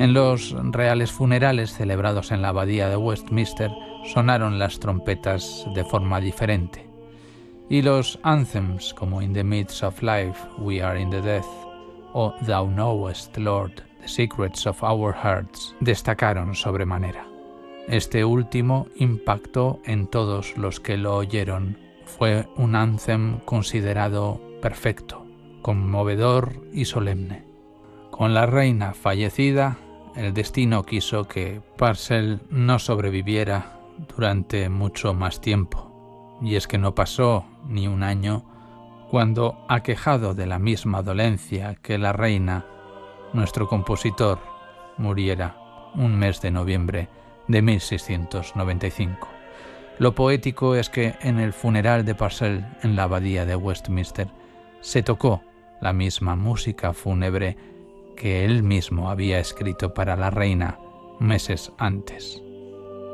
En los reales funerales celebrados en la abadía de Westminster sonaron las trompetas de forma diferente, y los anthems como In the Midst of Life, We Are in the Death o Thou Knowest, Lord, the Secrets of Our Hearts destacaron sobremanera. Este último impactó en todos los que lo oyeron. Fue un anthem considerado perfecto, conmovedor y solemne. Con la reina fallecida, el destino quiso que Purcell no sobreviviera durante mucho más tiempo, y es que no pasó ni un año cuando, aquejado de la misma dolencia que la reina, nuestro compositor muriera un mes de noviembre de 1695. Lo poético es que en el funeral de Purcell en la abadía de Westminster se tocó la misma música fúnebre que él mismo había escrito para la reina meses antes.